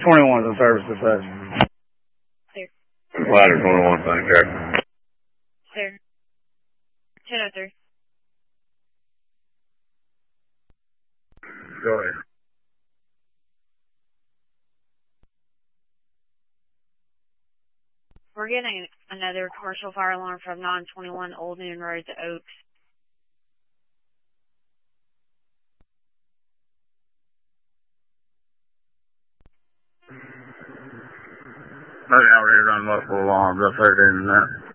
21's in service dispatch. Clear. Ladder 21, thank you. Clear. 1003. Go ahead. We're getting another commercial fire alarm from 921 Old Noon Road to Oaks. Maybe I already run multiple alarms. I've heard in that.